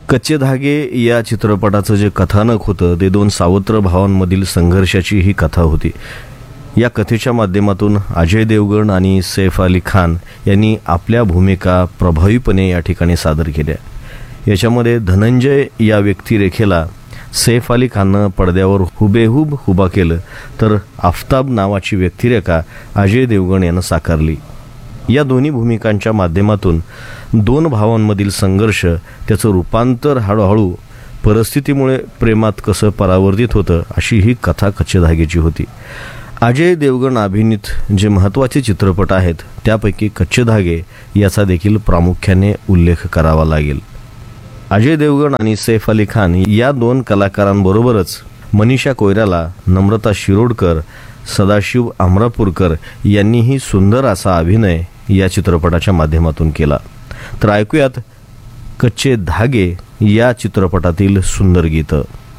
कच्चे धागे या चित्रपटाचं जे कथानक होतं ते दोन सावत्र भावांमधील संघर्षाची ही कथा होती. या कथेच्या माध्यमातून अजय देवगण आणि सैफ अली खान यांनी आपल्या भूमिका प्रभावीपणे या ठिकाणी सादर केल्या. याच्यामध्ये धनंजय या व्यक्तिरेखेला सैफ अली खाननं पडद्यावर हुबेहूब उभा केलं, तर आफताब नावाची व्यक्तिरेखा अजय देवगण यानं साकारली. या दोन्ही भूमिकांच्या माध्यमातून दोन भावांमधील संघर्ष, त्याचं रूपांतर हळूहळू परिस्थितीमुळे प्रेमात कसं परावर्तित होतं, अशी ही कथा कच्चे धागेची होती. अजय देवगण अभिनीत जे महत्त्वाचे चित्रपट आहेत त्यापैकी कच्चे धागे याचा देखील प्रामुख्याने उल्लेख करावा लागेल. अजय देवगण आणि सैफ अली खान या दोन कलाकारांबरोबरच मनीषा कोयराला, नम्रता शिरोडकर, सदाशिव अमरापूरकर यांनीही सुंदर असा अभिनय या चित्रपटाच्या माध्यमातून केला. तर ऐकूयात कच्चे धागे या चित्रपटातील सुंदर गीतं.